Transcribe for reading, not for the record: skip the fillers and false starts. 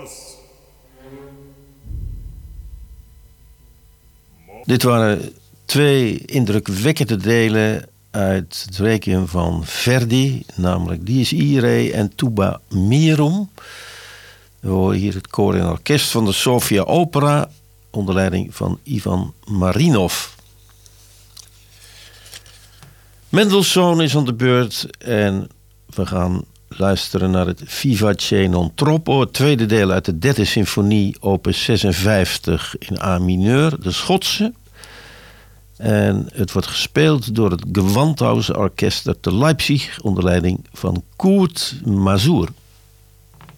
Dit waren 2 indrukwekkende delen uit het requiem van Verdi, namelijk Dies Irae en Tuba Mirum. We horen hier het koor en orkest van de Sofia Opera onder leiding van Ivan Marinov. Mendelssohn is aan de beurt en we gaan luisteren naar het Vivace non troppo, het tweede deel uit de 3e symfonie, opus 56 in A mineur, de Schotse. En het wordt gespeeld door het Gewandhausorkest te Leipzig onder leiding van Kurt Masur.